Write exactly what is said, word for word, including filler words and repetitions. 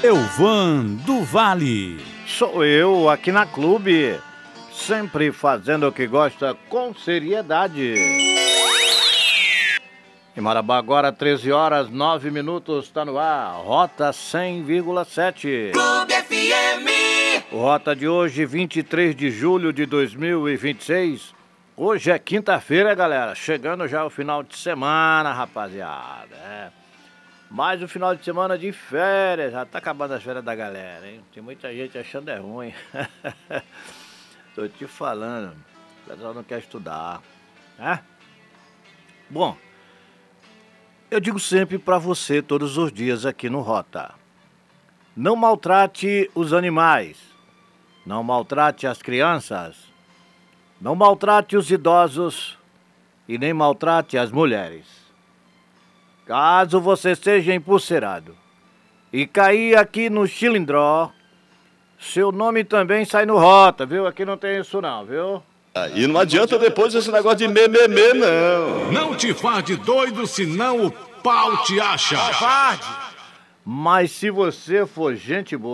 Elvan do Vale. Sou eu, aqui na Clube, sempre fazendo o que gosta com seriedade. Em Marabá agora, treze horas, nove minutos, tá no ar, Rota cem vírgula sete. Clube F M. O Rota de hoje, vinte e três de julho de dois mil e vinte e seis. Hoje é quinta-feira, galera, chegando já o final de semana, rapaziada, é. Mais um final de semana de férias, já tá acabando as férias da galera, hein? Tem muita gente achando é ruim. Tô te falando, o pessoal não quer estudar, né? Bom, eu digo sempre pra você, todos os dias aqui no Rota: não maltrate os animais, não maltrate as crianças, não maltrate os idosos e nem maltrate as mulheres. Caso você seja empulseirado e cair aqui no Chilindró, seu nome também sai no Rota, viu? Aqui não tem isso não, viu? E não adianta depois esse negócio de mememê, não. Não te faz de doido, senão o pau te acha. Mas se você for gente boa,